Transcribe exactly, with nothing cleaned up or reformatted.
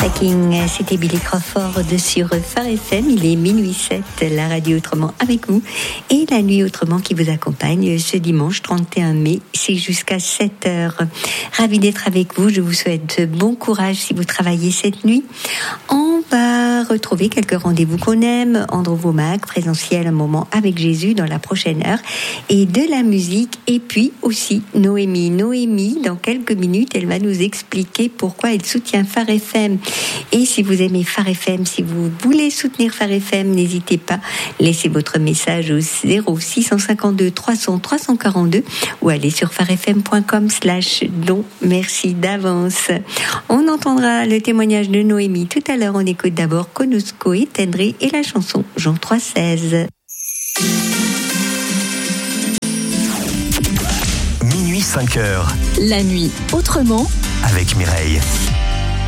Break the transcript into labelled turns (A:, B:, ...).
A: Tracking, c'était Billy Crawford sur Phare F M. Il est minuit sept, la radio autrement avec vous. Et la nuit autrement qui vous accompagne ce dimanche trente et un mai, c'est jusqu'à sept heures. Ravi d'être avec vous. Je vous souhaite bon courage si vous travaillez cette nuit. On va retrouver quelques rendez-vous qu'on aime. Andrew Womack, présentiel, un moment avec Jésus dans la prochaine heure. Et de la musique. Et puis aussi Noémie. Noémie, dans quelques minutes, elle va nous expliquer pourquoi elle soutient Phare F M. Et si vous aimez Phare F M, si vous voulez soutenir Phare F M, n'hésitez pas, laissez votre message au zéro six cent cinquante-deux trois cents trois cent quarante-deux ou allez sur pharefm point com slash don. Merci d'avance. On entendra le témoignage de Noémie tout à l'heure. On écoute d'abord Konusko et Tendré et la chanson Jean trois seize.
B: Minuit cinq heures.
C: La nuit autrement
B: avec Mireille.